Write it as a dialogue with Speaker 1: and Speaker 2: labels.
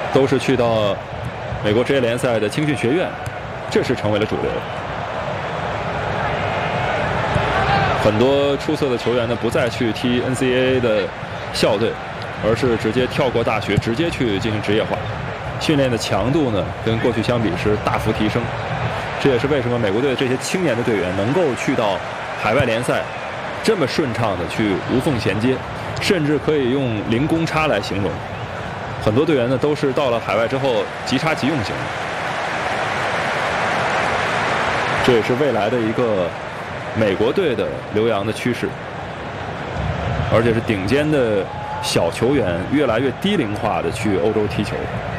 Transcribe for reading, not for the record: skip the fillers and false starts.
Speaker 1: 都是去到美国职业联赛的青训学院，这是成为了主流。很多出色的球员呢，不再去踢 NCAA 的校队，而是直接跳过大学，直接去进行职业化。训练的强度呢，跟过去相比是大幅提升。这也是为什么美国队这些青年的队员能够去到海外联赛，这么顺畅的去无缝衔接，甚至可以用零公差来形容。很多队员呢，都是到了海外之后即插即用型的。这也是未来的一个美国队的留洋的趋势，而且是顶尖的小球员越来越低龄化的去欧洲踢球。